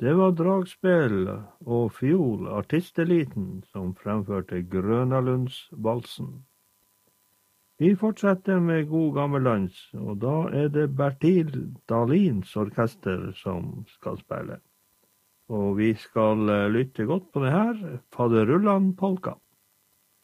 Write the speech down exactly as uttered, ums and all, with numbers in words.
Det var dragspill og fiol, artisteliten, som fremførte Grønalundsvalsen. Vi fortsetter med god gammeldans, og da er det Bertil Dahlins orkester som skal spille. Og vi skal lytte godt på det her, Faderullan polka.